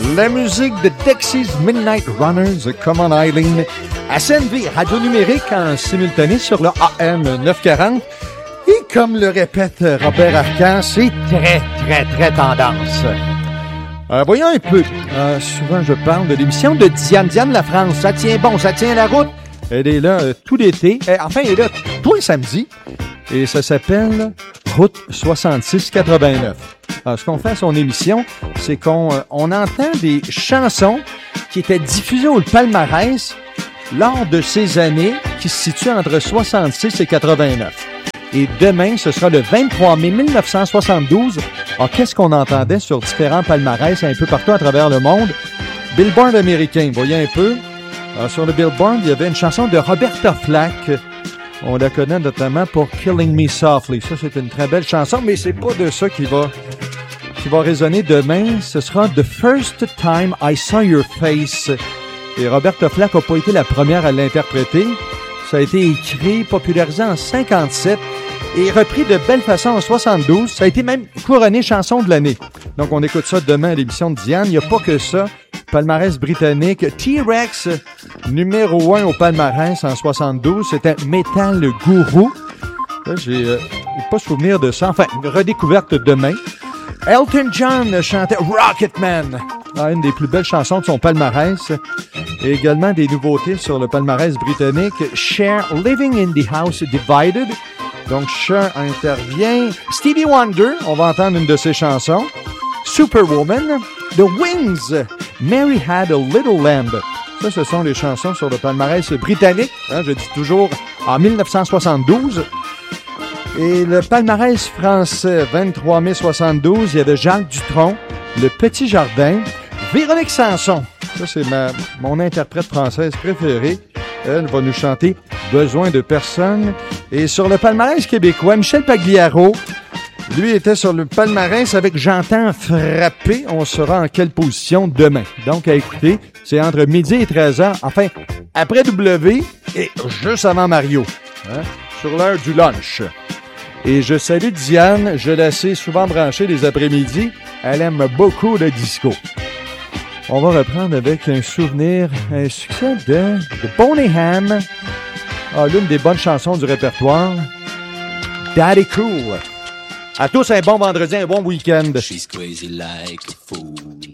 La musique de Dexys Midnight Runners, Come on Eileen, à CNV, radio numérique en simultané sur le AM 940. Et comme le répète Robert Arcan, c'est très tendance. Voyons un peu. Souvent, je parle de l'émission de Diane La France. Ça tient bon, ça tient la route. Elle est là tout l'été. Enfin, elle est là tous les samedis. Et ça s'appelle Route 6689. Alors, ce qu'on fait à son émission, c'est qu'on entend des chansons qui étaient diffusées au palmarès lors de ces années qui se situent entre 66 et 89. Et demain, ce sera le 23 mai 1972. Alors, qu'est-ce qu'on entendait sur différents palmarès un peu partout à travers le monde? Billboard américain, voyez un peu. Alors, sur le Billboard, il y avait une chanson de Roberta Flack. On la connaît notamment pour Killing Me Softly. Ça, c'est une très belle chanson, mais c'est pas de ça qui va résonner demain. Ce sera The First Time I Saw Your Face. Et Roberta Flack n'a pas été la première à l'interpréter. Ça a été écrit, popularisé en 57 et repris de belle façon en 72. Ça a été même couronné chanson de l'année. Donc, on écoute ça demain à l'émission de Diane. Il n'y a pas que ça. Palmarès britannique. T-Rex, numéro 1 au palmarès en 72. C'était Metal Guru. Là, j'ai pas souvenir de ça. Enfin, une redécouverte demain. Elton John chantait Rocketman. Une des plus belles chansons de son palmarès. Et également des nouveautés sur le palmarès britannique. Cher, Living in the House Divided. Donc, Cher intervient. Stevie Wonder, on va entendre une de ses chansons. Superwoman. The Wings, Mary Had a Little Lamb. Ça, ce sont les chansons sur le palmarès britannique. Je dis toujours en 1972. Et le palmarès français, 23 mai 72, il y avait Jacques Dutronc, Le Petit Jardin, Véronique Sanson. Ça, c'est mon interprète française préférée. Elle va nous chanter Besoin de personne. Et sur le palmarès québécois, Michel Pagliaro, lui était sur le palmarès avec J'entends frapper. On saura en quelle position demain. Donc, à écouter, c'est entre midi et 13h. Enfin, après W et juste avant Mario. Sur l'heure du lunch. Et je salue Diane. Je la sais souvent branchée les après-midi. Elle aime beaucoup le disco. On va reprendre avec un souvenir, un succès de Boneyham. L'une des bonnes chansons du répertoire. Daddy Cool. À tous, un bon vendredi, un bon week-end. She's crazy like a fool.